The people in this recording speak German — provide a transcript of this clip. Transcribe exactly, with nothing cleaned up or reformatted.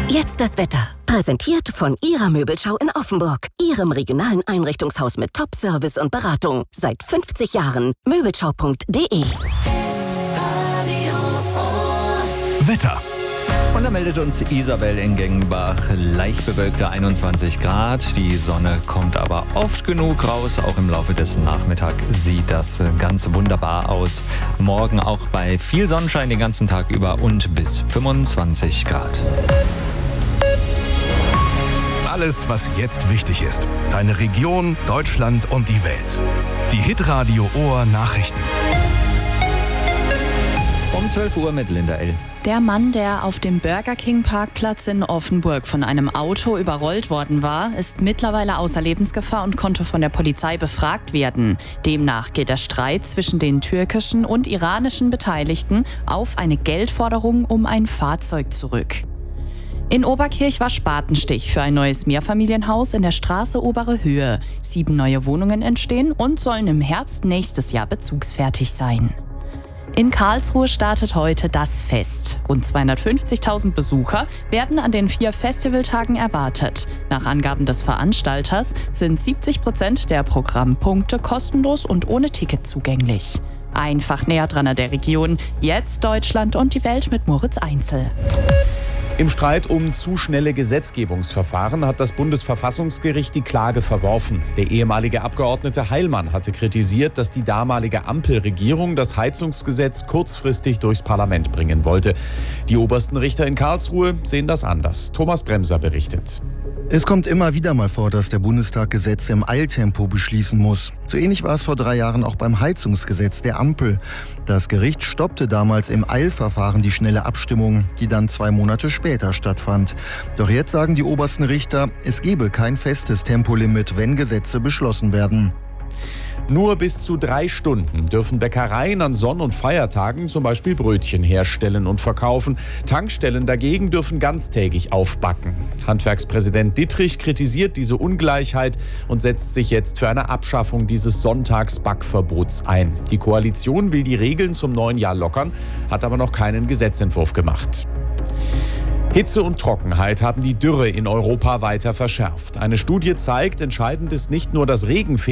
Jetzt das Wetter. Präsentiert von Ihrer Möbelschau in Offenburg. Ihrem regionalen Einrichtungshaus mit Top-Service und Beratung. Seit fünfzig Jahren. Möbelschau punkt de. Wetter. Und da meldet uns Isabel in Gengenbach. Leicht bewölkte einundzwanzig Grad. Die Sonne kommt aber oft genug raus. Auch im Laufe des Nachmittags sieht das ganz wunderbar aus. Morgen auch bei viel Sonnenschein den ganzen Tag über und bis fünfundzwanzig Grad. Alles, was jetzt wichtig ist. Deine Region, Deutschland und die Welt. Die Hitradio Ohr Nachrichten. Um zwölf Uhr mit Linda L. Der Mann, der auf dem Burger King Parkplatz in Offenburg von einem Auto überrollt worden war, ist mittlerweile außer Lebensgefahr und konnte von der Polizei befragt werden. Demnach geht der Streit zwischen den türkischen und iranischen Beteiligten auf eine Geldforderung um ein Fahrzeug zurück. In Oberkirch war Spatenstich für ein neues Mehrfamilienhaus in der Straße Obere Höhe. Sieben neue Wohnungen entstehen und sollen im Herbst nächstes Jahr bezugsfertig sein. In Karlsruhe startet heute das Fest. Rund zweihundertfünfzigtausend Besucher werden an den vier Festivaltagen erwartet. Nach Angaben des Veranstalters sind siebzig Prozent der Programmpunkte kostenlos und ohne Ticket zugänglich. Einfach näher dran an der Region. Jetzt Deutschland und die Welt mit Moritz Einzel. Im Streit um zu schnelle Gesetzgebungsverfahren hat das Bundesverfassungsgericht die Klage verworfen. Der ehemalige Abgeordnete Heilmann hatte kritisiert, dass die damalige Ampelregierung das Heizungsgesetz kurzfristig durchs Parlament bringen wollte. Die obersten Richter in Karlsruhe sehen das anders. Thomas Bremser berichtet. Es kommt immer wieder mal vor, dass der Bundestag Gesetze im Eiltempo beschließen muss. So ähnlich war es vor drei Jahren auch beim Heizungsgesetz der Ampel. Das Gericht stoppte damals im Eilverfahren die schnelle Abstimmung, die dann zwei Monate später stattfand. Doch jetzt sagen die obersten Richter, es gebe kein festes Tempolimit, wenn Gesetze beschlossen werden. Nur bis zu drei Stunden dürfen Bäckereien an Sonn- und Feiertagen zum Beispiel Brötchen herstellen und verkaufen. Tankstellen dagegen dürfen ganztägig aufbacken. Handwerkspräsident Dittrich kritisiert diese Ungleichheit und setzt sich jetzt für eine Abschaffung dieses Sonntagsbackverbots ein. Die Koalition will die Regeln zum neuen Jahr lockern, hat aber noch keinen Gesetzentwurf gemacht. Hitze und Trockenheit haben die Dürre in Europa weiter verschärft. Eine Studie zeigt, entscheidend ist nicht nur das Regenfehlen,